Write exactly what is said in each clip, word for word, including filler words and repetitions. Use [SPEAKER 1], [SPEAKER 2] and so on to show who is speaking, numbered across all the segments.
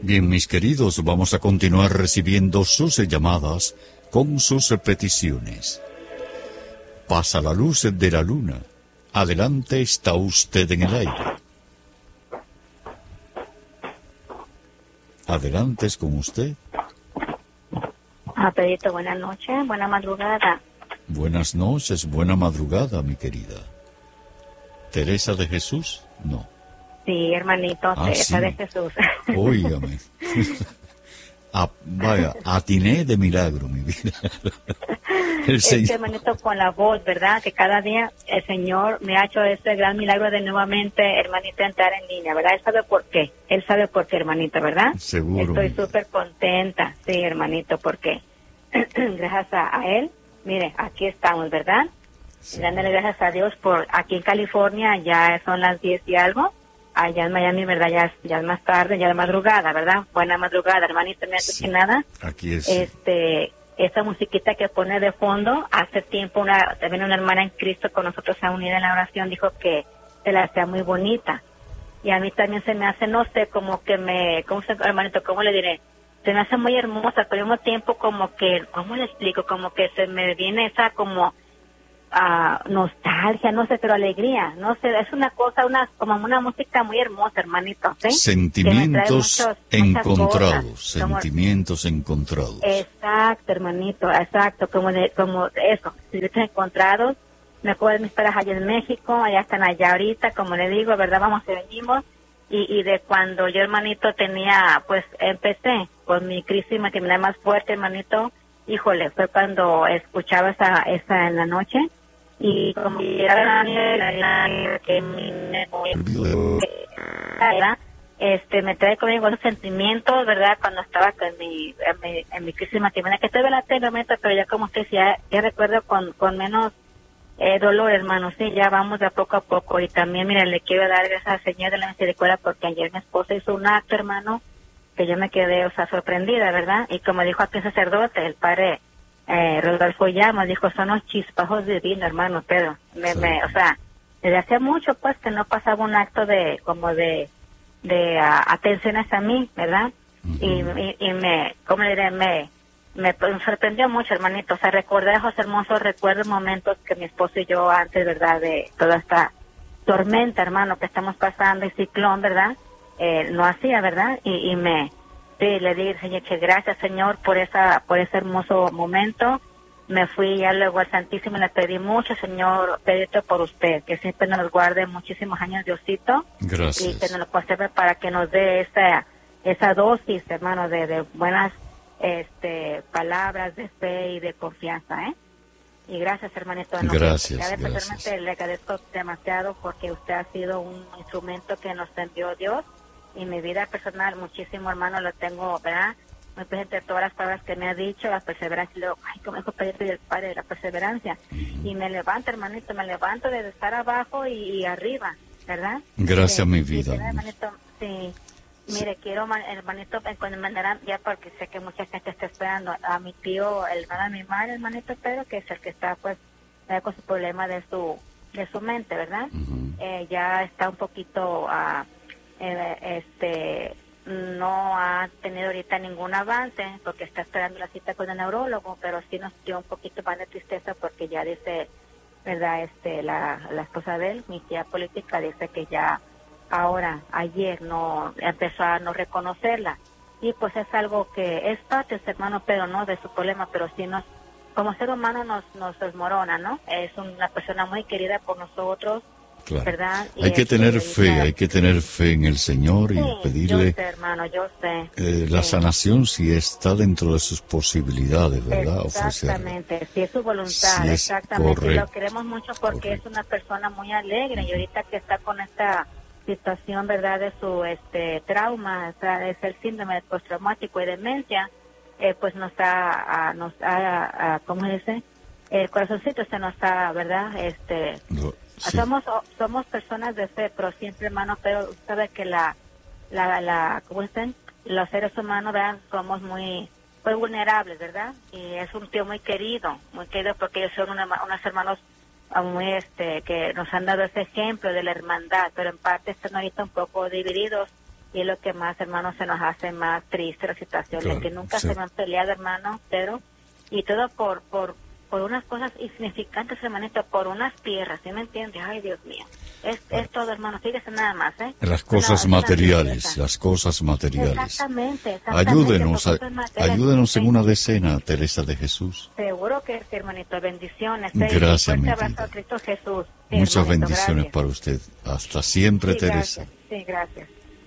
[SPEAKER 1] Bien, mis queridos, vamos a continuar recibiendo sus llamadas con sus peticiones. Pasa la luz de la luna. Adelante, está usted en el aire. Adelante, es con usted.
[SPEAKER 2] Ah, Pedrito, buenas noches, buena madrugada.
[SPEAKER 1] Buenas noches, buena madrugada, mi querida. ¿Teresa de Jesús? No.
[SPEAKER 2] Sí, hermanito,
[SPEAKER 1] Ah,
[SPEAKER 2] Teresa
[SPEAKER 1] sí.
[SPEAKER 2] de Jesús.
[SPEAKER 1] Óigame. Ah, vaya, atiné de milagro, mi vida. El
[SPEAKER 2] Es
[SPEAKER 1] Señor.
[SPEAKER 2] que, hermanito, con la voz, ¿verdad? Que cada día el Señor me ha hecho este gran milagro de nuevamente, hermanito, entrar en línea, ¿verdad? Él sabe por qué. Él sabe por qué, hermanito, ¿verdad?
[SPEAKER 1] Seguro.
[SPEAKER 2] Estoy súper contenta, sí, hermanito, porque gracias a, a Él, mire, aquí estamos, ¿verdad?
[SPEAKER 1] Sí.
[SPEAKER 2] Dándole gracias a Dios por aquí en California, ya son las diez y algo. Allá en Miami, ¿verdad? Ya es, ya es más tarde, ya es madrugada, ¿verdad? Buena madrugada, hermanito, me hace
[SPEAKER 1] Sí.
[SPEAKER 2] que nada.
[SPEAKER 1] Aquí es.
[SPEAKER 2] Este, esa musiquita que pone de fondo, hace tiempo una, también una hermana en Cristo con nosotros a unida en la oración dijo que se la hacía muy bonita. Y a mí también se me hace, no sé, como que me, ¿cómo se, hermanito, cómo le diré? Se me hace muy hermosa, pero al mismo tiempo como que, ¿cómo le explico? Como que se me viene esa como uh, nostalgia, no sé, pero alegría, no sé, es una cosa, una como una música muy hermosa, hermanito, ¿sí?
[SPEAKER 1] Sentimientos
[SPEAKER 2] muchos,
[SPEAKER 1] encontrados,
[SPEAKER 2] cosas, como,
[SPEAKER 1] sentimientos encontrados.
[SPEAKER 2] exacto, hermanito, exacto, como de, como de eso, sentimientos encontrados. Me acuerdo de mis padres allá en México, allá están allá ahorita, como le digo, ¿verdad? Vamos y venimos. Y, y de cuando yo, hermanito, tenía, pues empecé con mi crisis matrimonial más fuerte, hermanito, híjole, fue cuando escuchaba esa, esa en la noche. Y como era que me este me trae conmigo esos sentimientos, ¿verdad? Cuando estaba con mi, en mi, en mi crisis matrimonial, que todavía la tengo, hermanito, pero ya como usted decía, ya recuerdo con, con menos Eh, dolor, hermano, sí, ya vamos de a poco a poco. Y también, mira, le quiero dar gracias al Señor de la Misericordia porque ayer mi esposa hizo un acto, hermano, que yo me quedé, o sea, sorprendida, ¿verdad? Y como dijo aquí el sacerdote, el padre eh, Rodolfo Llamas, dijo, son los chispajos divinos, hermano Pedro. Me,
[SPEAKER 1] Sí.
[SPEAKER 2] me, o sea, desde hace mucho, pues, que no pasaba un acto de, como de, de uh, atención hacia mí, ¿verdad? Uh-huh. y, y, y me, ¿cómo le diré? Me... Me, me sorprendió mucho, hermanito, o sea, recordé esos hermosos recuerdos, momentos que mi esposo y yo antes, ¿verdad?, de toda esta tormenta, hermano, que estamos pasando, y ciclón, ¿verdad?, eh, no hacía, ¿verdad?, y, y me, sí, le dije, Señor, que gracias, Señor, por esa, por ese hermoso momento. Me fui ya luego al Santísimo y le pedí mucho, Señor, pedito por usted, que siempre nos guarde muchísimos años, Diosito.
[SPEAKER 1] Gracias.
[SPEAKER 2] Y que nos lo conserve para que nos dé esa, esa dosis, hermano, de, de buenas este palabras de fe y de confianza, ¿eh? Y gracias, hermanito. No,
[SPEAKER 1] gracias,
[SPEAKER 2] que,
[SPEAKER 1] gracias.
[SPEAKER 2] Personalmente le agradezco demasiado porque usted ha sido un instrumento que nos envió Dios, y mi vida personal, muchísimo, hermano, lo tengo, ¿verdad?, muy presente de todas las palabras que me ha dicho, la perseverancia, y luego, ay, como dijo Pedro y el Padre, de la perseverancia, uh-huh. Y me levanto, hermanito, me levanto de estar abajo y, y arriba, ¿verdad?
[SPEAKER 1] Gracias,
[SPEAKER 2] sí,
[SPEAKER 1] mi vida.
[SPEAKER 2] Sí, hermanito, sí. Mire, quiero, hermanito, cuando me mandarán, ya porque sé que mucha gente está esperando, a mi tío, el hermano de mi madre, hermanito Pedro, que es el que está, pues, con su problema de su de su mente, ¿verdad? Uh-huh. Eh, ya está un poquito, uh, eh, este, no ha tenido ahorita ningún avance, porque está esperando la cita con el neurólogo, pero sí nos dio un poquito más de tristeza, porque ya dice, ¿verdad? Este, la, la esposa de él, mi tía política, dice que ya ahora, ayer, no empezó a no reconocerla, y pues es algo que es parte, hermano, pero no de su problema, pero sí nos, como ser humano nos, nos desmorona, ¿no? Es una persona muy querida por nosotros,
[SPEAKER 1] claro.
[SPEAKER 2] ¿verdad?
[SPEAKER 1] Hay y que tener fe, está... hay que tener fe en el Señor, sí, y pedirle
[SPEAKER 2] yo sé, hermano, yo sé.
[SPEAKER 1] Eh, la sí. sanación si está dentro de sus posibilidades, ¿verdad?
[SPEAKER 2] Exactamente,
[SPEAKER 1] Ofrecerle.
[SPEAKER 2] Si es su voluntad,
[SPEAKER 1] sí es
[SPEAKER 2] exactamente,
[SPEAKER 1] correcto,
[SPEAKER 2] y lo queremos mucho porque correcto. Es una persona muy alegre, y ahorita que está con esta situación, ¿verdad?, de su este trauma, o sea, es el síndrome de postraumático y demencia, eh, pues nos ha, a, nos ha, a, ¿cómo se dice? El corazoncito se nos ha, ¿verdad? Este, no, sí. somos somos personas de fe, pero siempre, hermano, pero usted sabe que la, la, la, ¿cómo dicen? Los seres humanos, ¿verdad?, somos muy, muy vulnerables, ¿verdad? Y es un tío muy querido, muy querido porque ellos son una, unos hermanos muy este que nos han dado ese ejemplo de la hermandad, pero en parte están ahorita un poco divididos y es lo que más, hermano, se nos hace más triste la situación,
[SPEAKER 1] Claro,
[SPEAKER 2] de que nunca
[SPEAKER 1] sí.
[SPEAKER 2] se me han peleado, hermano, Pedro, y todo por por por unas cosas insignificantes, hermanito, por unas tierras, ¿sí me entiendes? Ay, Dios mío, es, es todo, hermano, fíjese nada más, ¿eh?
[SPEAKER 1] Las cosas
[SPEAKER 2] Una- una
[SPEAKER 1] materiales,
[SPEAKER 2] tristeza.
[SPEAKER 1] las cosas materiales.
[SPEAKER 2] Exactamente, exactamente.
[SPEAKER 1] Ayúdenos,
[SPEAKER 2] por
[SPEAKER 1] a-
[SPEAKER 2] cosas materiales.
[SPEAKER 1] ayúdenos en una decena, Teresa de Jesús.
[SPEAKER 2] Seguro que sí, hermanito, bendiciones. ¿eh?
[SPEAKER 1] Gracias,
[SPEAKER 2] Un fuerte
[SPEAKER 1] mi
[SPEAKER 2] abrazo
[SPEAKER 1] vida.
[SPEAKER 2] a Cristo Jesús. Sí,
[SPEAKER 1] Muchas
[SPEAKER 2] hermanito,
[SPEAKER 1] bendiciones
[SPEAKER 2] gracias.
[SPEAKER 1] para usted. Hasta siempre,
[SPEAKER 2] Sí,
[SPEAKER 1] Teresa.
[SPEAKER 2] gracias. Sí, gracias.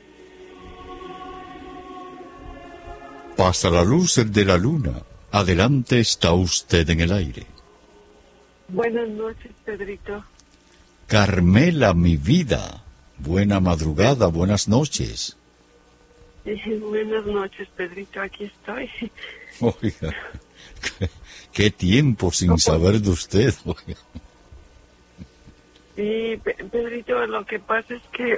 [SPEAKER 1] Pasa la luz de la luna. Adelante, está usted en el aire.
[SPEAKER 3] Buenas noches, Pedrito.
[SPEAKER 1] Carmela, mi vida. Buena madrugada, buenas noches.
[SPEAKER 3] Eh, Buenas noches, Pedrito. Aquí estoy.
[SPEAKER 1] Oiga, qué, qué tiempo sin saber de usted. Oiga.
[SPEAKER 3] Sí, Pe- Pedrito, lo que pasa es que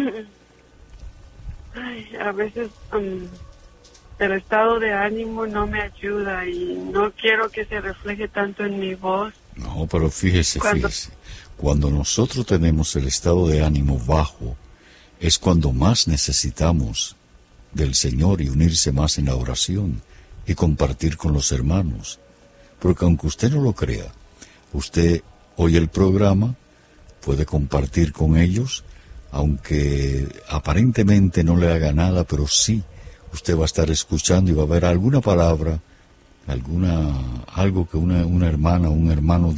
[SPEAKER 3] ay, a veces um, el estado de ánimo no me ayuda y no quiero que se refleje tanto en mi voz.
[SPEAKER 1] No, pero fíjese,
[SPEAKER 3] Cuando-
[SPEAKER 1] fíjese. Cuando nosotros tenemos el estado de ánimo bajo, es cuando más necesitamos del Señor y unirse más en la oración y compartir con los hermanos. Porque aunque usted no lo crea, usted oye el programa, puede compartir con ellos, aunque aparentemente no le haga nada, pero sí, usted va a estar escuchando y va a haber alguna palabra, alguna, algo que una, una hermana o un hermano